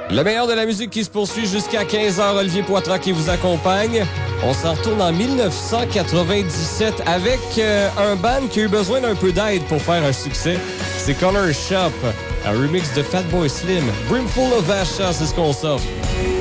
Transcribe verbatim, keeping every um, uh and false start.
Le meilleur de la musique qui se poursuit jusqu'à quinze heures. Olivier Poitras qui vous accompagne. On s'en retourne en dix-neuf cent quatre-vingt-dix-sept avec euh, un band qui a eu besoin d'un peu d'aide pour faire un succès. C'est Color Shop, un remix de Fatboy Slim. Brimful of Ashes, c'est ce qu'on s'offre.